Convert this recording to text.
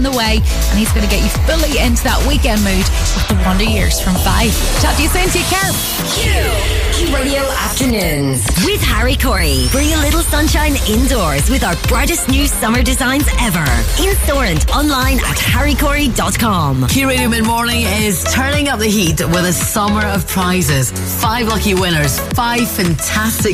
the way, and he's going to get you fully into that weekend mood with the Wonder Years from 5. Chat to you soon. Take care. Q Radio Afternoons with Harry Corey. Bring a little sunshine indoors with our brightest new summer designs ever. In store and online at harrycorey.com. Q Radio Mid-Morning is turning up the heat with a summer of prizes. 5 lucky winners, 5 fantastic